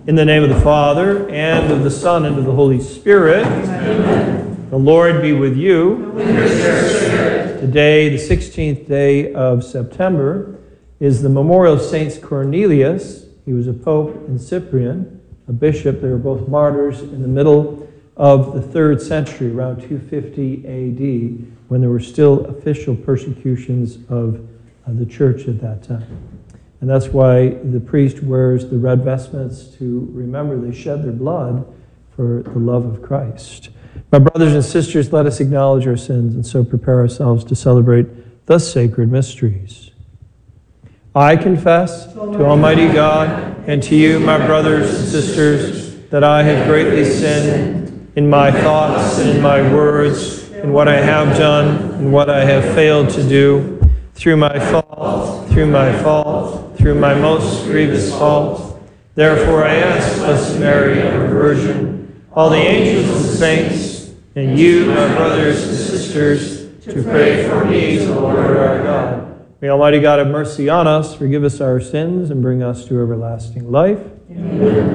In the name of the Father, and of the Son, and of the Holy Spirit. Amen. The Lord be with you. With your spirit. Today, the 16th day of September, is the memorial of Saints Cornelius. He was a pope, and Cyprian, a bishop. They were both martyrs in the middle of the 3rd century, around 250 A.D., when there were still official persecutions of the church at that time. And that's why the priest wears the red vestments to remember they shed their blood for the love of Christ. My brothers and sisters, let us acknowledge our sins and so prepare ourselves to celebrate the sacred mysteries. I confess to Almighty God and to you, my brothers and sisters, that I have greatly sinned in my thoughts and in my words, in what I have done and what I have failed to do, through my fault, through my most grievous fault. Therefore I ask Blessed Mary, our Virgin, all the angels and saints, and you, my brothers and sisters, to pray for me to the Lord our God. May Almighty God have mercy on us, forgive us our sins, and bring us to everlasting life. Amen.